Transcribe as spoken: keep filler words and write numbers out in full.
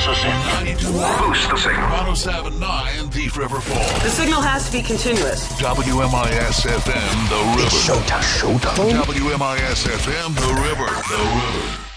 us in. ninety-two Boost the signal. one oh seven point nine Thief River Falls. The signal has to be continuous. W M I S F M, The River. Showtime. Showtime. W M I S F M, The River. The River.